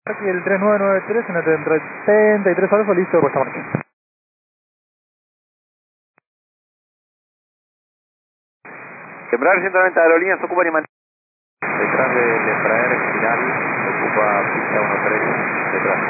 Aquí el 3993 en el 33 Alfa, listo, puesta marcha. Embraer 190 de aerolíneas ocupa y mantiene. Detrás del Embraer final ocupa pista 13, detrás.